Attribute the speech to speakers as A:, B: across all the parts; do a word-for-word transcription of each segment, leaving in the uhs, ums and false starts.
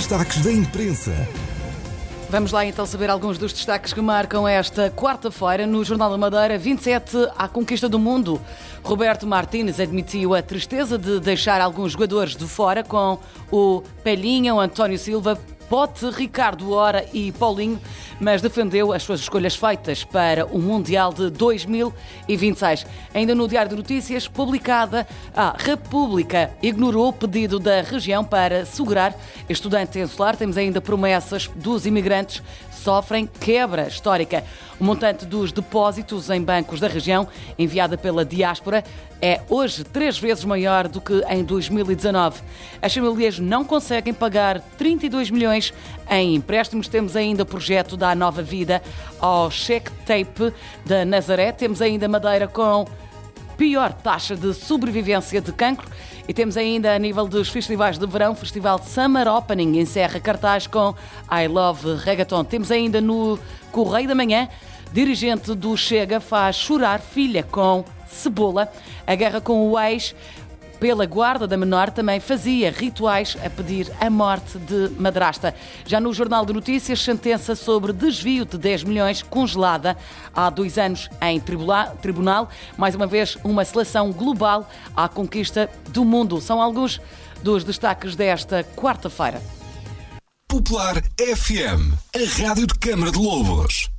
A: destaques da imprensa.
B: Vamos lá então saber alguns dos destaques que marcam esta quarta-feira no Jornal da Madeira, vinte e sete à conquista do mundo. Roberto Martínez admitiu a tristeza de deixar alguns jogadores de fora, com o Pelinha, António Silva, Pote, Ricardo Ora e Paulinho, mas defendeu as suas escolhas feitas para o Mundial de dois mil e vinte e seis. Ainda no Diário de Notícias, publicada, a República ignorou o pedido da região para segurar estudante insular. Temos ainda promessas dos imigrantes, sofrem quebra histórica. O montante dos depósitos em bancos da região, enviada pela diáspora, é hoje três vezes maior do que em dois mil e dezanove. As famílias não conseguem pagar trinta e dois milhões em empréstimos. Temos ainda o projeto da Nova Vida ao Check Tape da Nazaré. Temos ainda Madeira com pior taxa de sobrevivência de cancro. E temos ainda, a nível dos festivais de verão, o Festival Summer Opening encerra cartaz com I Love Reggaeton. Temos ainda no Correio da Manhã, dirigente do Chega faz chorar filha com cebola. A guerra com o ex pela guarda da menor também fazia rituais a pedir a morte de madrasta. Já no Jornal de Notícias, sentença sobre desvio de dez milhões congelada há dois anos em tribunal. Mais uma vez, uma seleção global à conquista do mundo. São alguns dos destaques desta quarta-feira.
A: Popular F M, a rádio de Câmara de Lobos.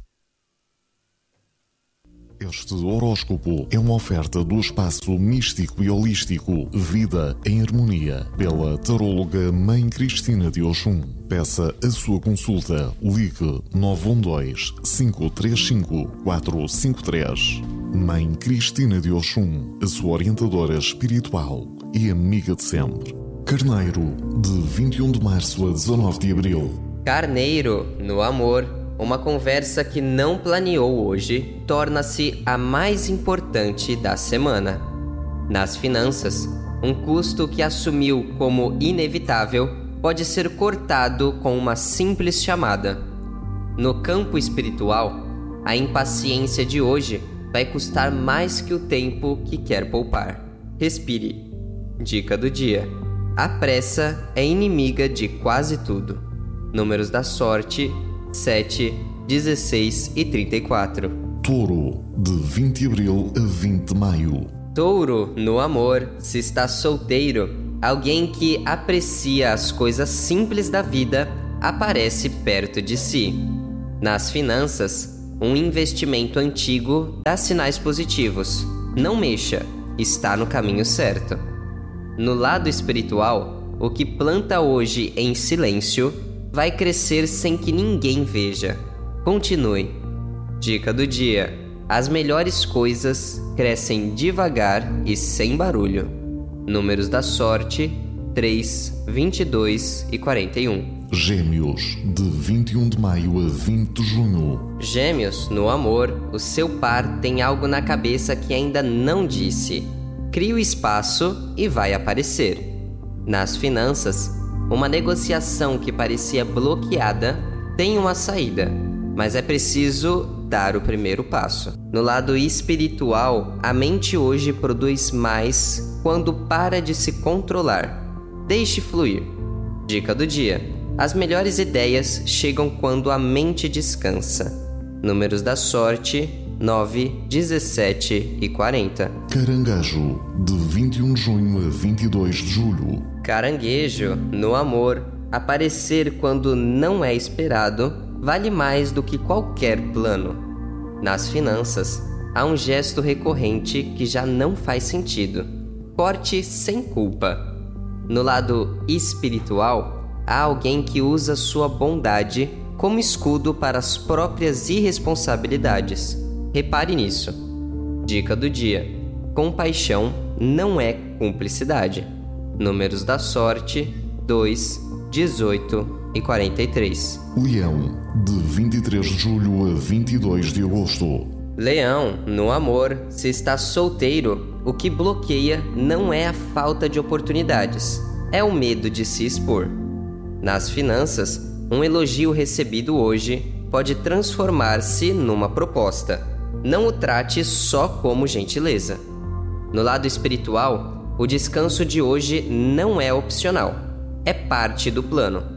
C: Este horóscopo é uma oferta do espaço místico e holístico Vida em Harmonia, pela taróloga Mãe Cristina de Oxum. Peça a sua consulta. Ligue nove um dois, cinco três cinco, quatro cinco três. Mãe Cristina de Oxum, a sua orientadora espiritual e amiga de sempre. Carneiro, de vinte e um de março a dezanove de abril.
D: Carneiro, no amor. Uma conversa que não planeou hoje torna-se a mais importante da semana. Nas finanças, um custo que assumiu como inevitável pode ser cortado com uma simples chamada. No campo espiritual, a impaciência de hoje vai custar mais que o tempo que quer poupar. Respire. Dica do dia: a pressa é inimiga de quase tudo. Números da sorte: sete, dezesseis e trinta e quatro.
C: Touro, de vinte de abril a vinte de maio.
D: Touro, no amor, se está solteiro, alguém que aprecia as coisas simples da vida aparece perto de si. Nas finanças, um investimento antigo dá sinais positivos. Não mexa, está no caminho certo. No lado espiritual, o que planta hoje em silêncio vai crescer sem que ninguém veja. Continue. Dica do dia: as melhores coisas crescem devagar e sem barulho. Números da sorte: três, vinte e dois e quarenta e um.
C: Gêmeos, de vinte e um de maio a vinte de junho.
D: Gêmeos, no amor, o seu par tem algo na cabeça que ainda não disse. Crie o espaço e vai aparecer. Nas finanças, uma negociação que parecia bloqueada tem uma saída, mas é preciso dar o primeiro passo. No lado espiritual, a mente hoje produz mais quando para de se controlar. Deixe fluir. Dica do dia: as melhores ideias chegam quando a mente descansa. Números da sorte: nove, dezessete e quarenta.
C: Caranguejo, de vinte e um de junho a vinte e dois de julho.
D: Caranguejo, no amor, aparecer quando não é esperado vale mais do que qualquer plano. Nas finanças, há um gesto recorrente que já não faz sentido. Corte sem culpa. No lado espiritual, há alguém que usa sua bondade como escudo para as próprias irresponsabilidades. Repare nisso. Dica do dia: compaixão não é cumplicidade. Números da sorte: dois, dezoito e quarenta e três.
C: Leão, de vinte e três de julho a vinte e dois de agosto.
D: Leão, no amor, se está solteiro, o que bloqueia não é a falta de oportunidades, é o medo de se expor. Nas finanças, um elogio recebido hoje pode transformar-se numa proposta. Não o trate só como gentileza. No lado espiritual, o descanso de hoje não é opcional, é parte do plano.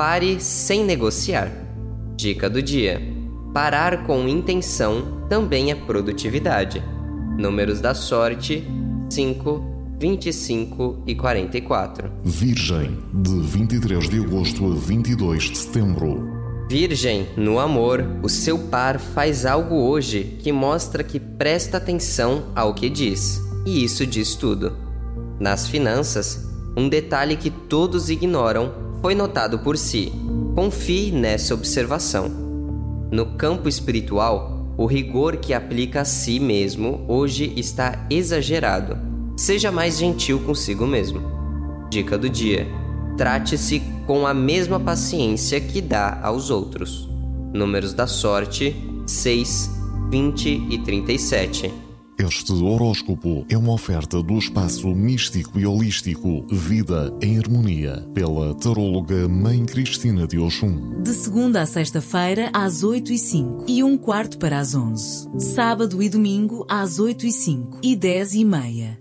D: pare sem negociar. Dica do dia: parar com intenção também é produtividade. Números da sorte: cinco, vinte e cinco e quarenta e quatro.
C: Virgem, de vinte e três de agosto a vinte e dois de setembro.
D: Virgem, no amor, o seu par faz algo hoje que mostra que presta atenção ao que diz. E isso diz tudo. Nas finanças, um detalhe que todos ignoram foi notado por si. Confie nessa observação. No campo espiritual, o rigor que aplica a si mesmo hoje está exagerado. Seja mais gentil consigo mesmo. Dica do dia: trate-se com a mesma paciência que dá aos outros. Números da sorte: seis, vinte e trinta e sete.
C: Este horóscopo é uma oferta do espaço místico e holístico Vida em Harmonia, pela taróloga Mãe Cristina de Oxum.
E: De segunda a sexta-feira, às oito e cinco e um quarto para as onze. Sábado e domingo, às oito e cinco e dez e meia.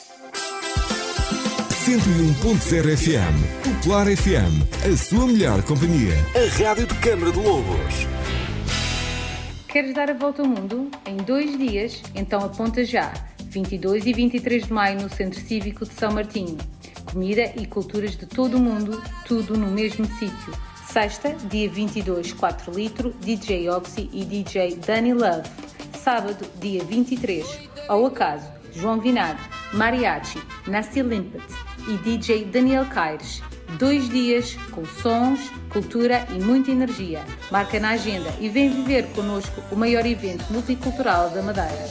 A: cento e um ponto zero F M. Popular F M. A sua melhor companhia. A rádio de Câmara de Lobos.
F: Queres dar a volta ao mundo? Em dois dias? Então aponta já. vinte e dois e vinte e três de maio no Centro Cívico de São Martinho. Comida e culturas de todo o mundo, tudo no mesmo sítio. Sexta, dia vinte e dois, quatro litro, D J Oxy e D J Danny Love. Sábado, dia vinte e três, ao acaso, João Vinagre, Mariachi, Nasty Limpet e D J Daniel Caires. Dois dias com sons, cultura e muita energia. Marca na agenda e vem viver connosco o maior evento multicultural da Madeira.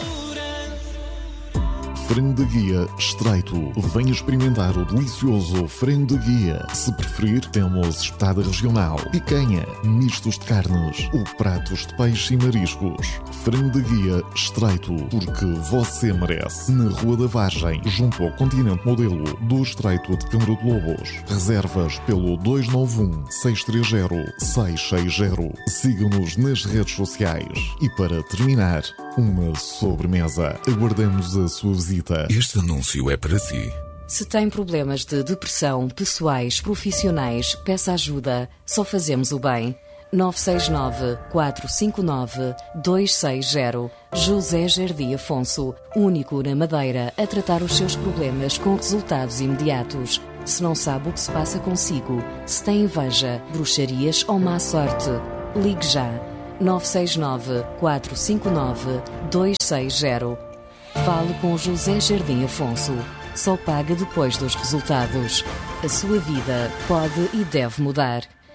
C: Frango de guia estreito. Venha experimentar o delicioso frango de guia. Se preferir, temos espetada regional, picanha, mistos de carnes ou pratos de peixe e mariscos. Frango de guia estreito, porque você merece. Na Rua da Vargem, junto ao Continente Modelo do Estreito de Câmara de Lobos. Reservas pelo dois nove um, seis três zero, seis seis zero. Siga-nos nas redes sociais. E para terminar, uma sobremesa. Aguardamos a sua visita.
A: Este anúncio é para si.
E: Se tem problemas de depressão, pessoais, profissionais, peça ajuda. Só fazemos o bem. nove seis nove, quatro cinco nove, dois seis zero. José Jardim Afonso, único na Madeira a tratar os seus problemas com resultados imediatos. Se não sabe o que se passa consigo, se tem inveja, bruxarias ou má sorte, ligue já. nove seis nove, quatro cinco nove, dois seis zero. Fale com José Jardim Afonso. Só paga depois dos resultados. A sua vida pode e deve mudar.